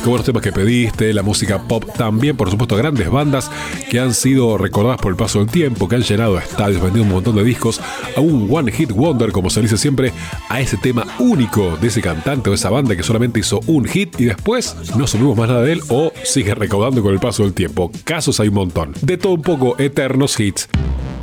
qué buenos temas que pediste, la música pop también, por supuesto, grandes bandas que han sido recordadas por el paso del tiempo, que han llenado estadios, vendido un montón de discos, a un One Hit Wonder, como se dice siempre, a ese tema único de ese cantante o esa banda que solamente hizo un hit y después no supimos más nada de él o sigue recaudando con el paso del tiempo. Casos hay un montón. De todo un poco, eternos hits.